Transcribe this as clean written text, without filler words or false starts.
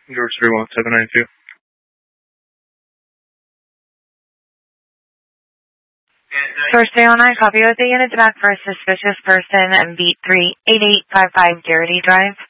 George 31792. Source 309, copy with the unit back for a suspicious person and beat 38855 Garrity Drive.